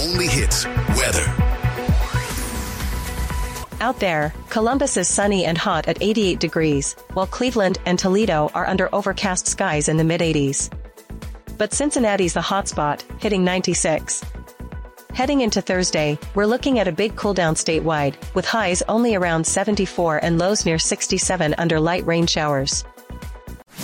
only hits weather. Out there, Columbus is sunny and hot at 88 degrees, while Cleveland and Toledo are under overcast skies in the mid-80s. But Cincinnati's the hotspot, hitting 96. Heading into Thursday, we're looking at a big cooldown statewide, with highs only around 74 and lows near 67 under light rain showers.